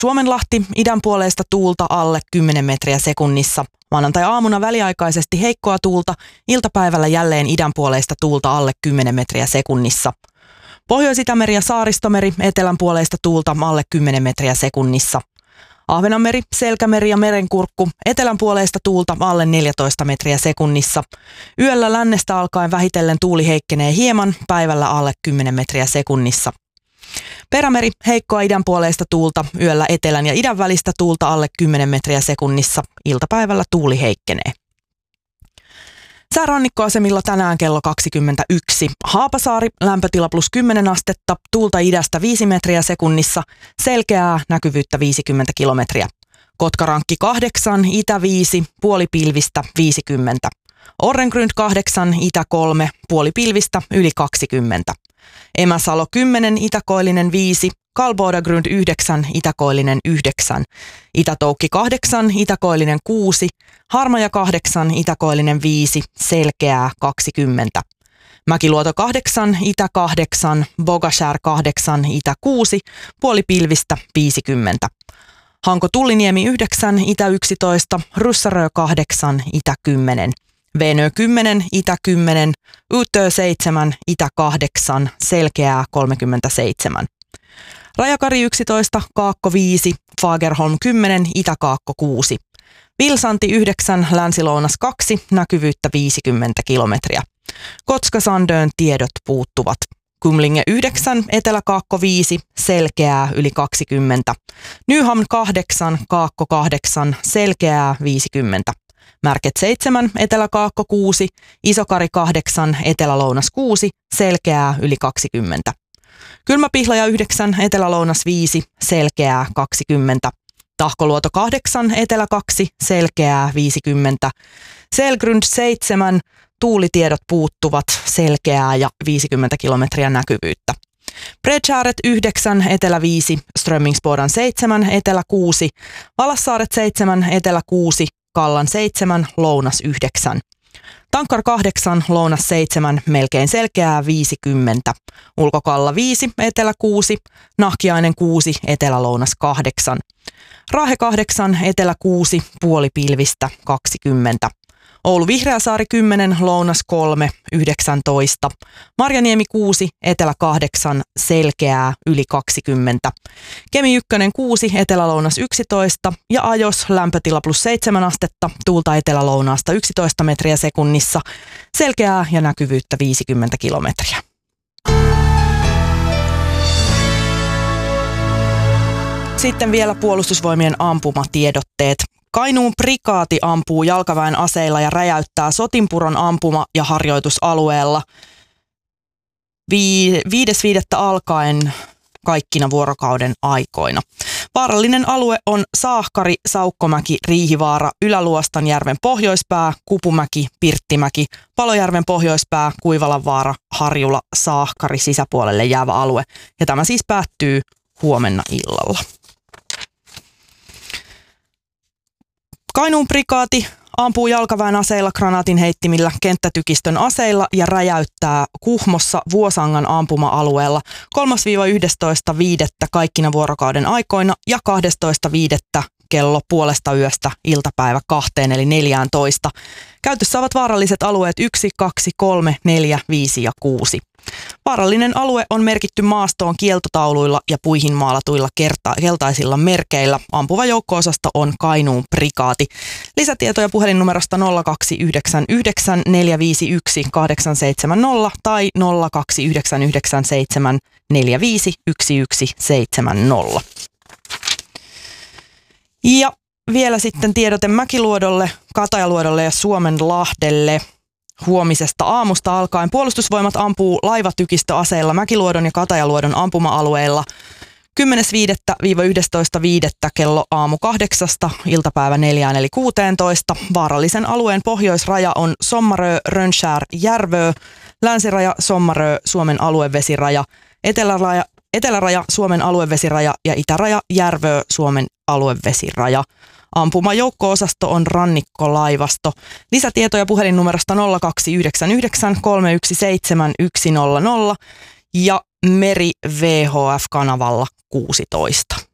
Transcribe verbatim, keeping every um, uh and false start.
Suomenlahti, idänpuoleista tuulta alle kymmenen metriä sekunnissa. Maanantai-aamuna väliaikaisesti heikkoa tuulta, iltapäivällä jälleen idänpuoleista tuulta alle kymmenen metriä sekunnissa. Pohjois-Itämeri ja Saaristomeri, etelänpuoleista tuulta alle kymmenen metriä sekunnissa. Ahvenanmeri, Selkämeri ja Merenkurkku, etelänpuoleista tuulta alle neljätoista metriä sekunnissa. Yöllä lännestä alkaen vähitellen tuuli heikkenee hieman, päivällä alle kymmenen metriä sekunnissa. Perämeri, heikkoa idänpuoleista tuulta, yöllä etelän ja idän välistä tuulta alle kymmenen metriä sekunnissa, iltapäivällä tuuli heikkenee. Säärannikkoasemilla tänään kello kaksikymmentäyksi. Haapasaari, lämpötila plus kymmenen astetta, tuulta idästä viisi metriä sekunnissa, selkeää, näkyvyyttä viisikymmentä kilometriä. Kotkarankki kahdeksan, itä viisi, puolipilvistä viisikymmentä. Orrengrund kahdeksan, itä kolme, puolipilvistä yli kaksikymmentä. Emäsalo kymmenen, itäkoillinen viisi, Kalbodagrund yhdeksän, itäkoillinen yhdeksän. Itätoukki kahdeksan, itäkoillinen kuusi, Harmaja kahdeksan, itäkoillinen viisi, selkeää kaksikymmentä. Mäkiluoto kahdeksan, itä kahdeksan, Bogashär kahdeksan, itä kuusi, puolipilvistä viisikymmentä. Hanko Tulliniemi yhdeksän, itä yksitoista, Russarö kahdeksan, itä kymmenen. Venö kymmenen, itä kymmenen, Utö seitsemän, itä kahdeksan, selkeää kolmekymmentäseitsemän. Rajakari yksitoista, Kaakko viisi, Fagerholm kymmenen, Itä-Kaakko kuusi. Vilsanti yhdeksän, Länsi-Lounas kaksi, näkyvyyttä viisikymmentä kilometriä. Kotka-Sandön tiedot puuttuvat. Kumlinge yhdeksän, Etelä-Kaakko viisi, selkeää yli kaksikymmentä. Nyhamn kahdeksan, Kaakko kahdeksan, selkeää viisikymmentä. Märket seitsemän, Etelä-Kaakko kuusi, Isokari kahdeksan, Etelä-Lounas kuusi, selkeää yli kaksikymmentä. Kylmäpihlaja yhdeksän, Etelä-Lounas viisi, selkeää kaksikymmentä. Tahkoluoto kahdeksan, Etelä kaksi, selkeää viisikymmentä. Selgrund seitsemän, tuulitiedot puuttuvat, selkeää ja viisikymmentä kilometriä näkyvyyttä. Bredskäret yhdeksän, Etelä viisi, Strömmingsbodan seitsemän, Etelä kuusi, Valassaaret seitsemän, Etelä kuusi, Kallan seitsemän, Lounas yhdeksän. Tankkar kahdeksan, Lounas seitsemän, melkein selkeää viisikymmentä. Ulkokalla viisi, Etelä kuusi, Nahkiainen kuusi, Etelä-Lounas kahdeksan. Raahe kahdeksan, Etelä kuusi, puolipilvistä kaksikymmentä. Oulu Vihreäsaari kymmenen, Lounas kolme, yhdeksäntoista. Marjaniemi kuusi, Etelä kahdeksan, selkeää yli kaksikymmentä. Kemi ykkönen kuusi, Etelä-Lounas yksitoista ja Ajos lämpötila plus seitsemän astetta, tuulta Etelä-Lounaasta yksitoista metriä sekunnissa, selkeää ja näkyvyyttä viisikymmentä kilometriä. Sitten vielä Puolustusvoimien ampumatiedotteet. Kainuun prikaati ampuu jalkaväen aseilla ja räjäyttää Sotinpuron ampuma- ja harjoitusalueella viides viidettä alkaen kaikkina vuorokauden aikoina. Vaarallinen alue on Saahkari, Saukkomäki, Riihivaara, Ylä-Luostanjärven pohjoispää, Kupumäki, Pirttimäki, Palojärven pohjoispää, Kuivalanvaara, Harjula, Saahkari sisäpuolelle jäävä alue. Ja tämä siis päättyy huomenna illalla. Kainuun prikaati ampuu jalkaväen aseilla, granaatin heittimillä, kenttätykistön aseilla ja räjäyttää Kuhmossa Vuosangan ampuma-alueella kolmas yhdestoista viidettä kaikkina vuorokauden aikoina ja kahdestoista viidettä kello puolesta yöstä iltapäivä kahteen eli neljääntoista. Käytössä ovat vaaralliset alueet yksi, kaksi, kolme, neljä, viisi ja kuusi. Vaarallinen alue on merkitty maastoon kieltotauluilla ja puihin maalatuilla kerta- keltaisilla merkeillä. Ampuva joukko-osasto on Kainuun prikaati. Lisätietoja puhelinnumerosta nolla kaksi yhdeksän yhdeksän neljä viisi yksi kahdeksan seitsemän nolla tai nolla kaksi yhdeksän yhdeksän seitsemän neljä viisi yksi yksi seitsemän nolla. Ja vielä sitten tiedote Mäkiluodolle, Katajaluodolle ja Suomenlahdelle. Huomisesta aamusta alkaen Puolustusvoimat ampuu laivatykistöaseilla Mäkiluodon ja Katajaluodon ampuma-alueilla kymmenes viidettä yhdestoista viidettä kello aamu kahdeksasta iltapäivä neljään eli kuuteentoista. Vaarallisen alueen pohjoisraja on Sommarö, Rönnskär, Järvö, länsiraja Sommarö, Suomen aluevesiraja, eteläraja, eteläraja Suomen aluevesiraja ja itäraja Järvö, Suomen aluevesiraja. Ampumajoukko-osasto on rannikkolaivasto. Lisätietoja puhelinnumerosta nolla kaksi yhdeksän yhdeksän kolme yksi seitsemän yksi nolla nolla ja Meri V H F-kanavalla kuusitoista.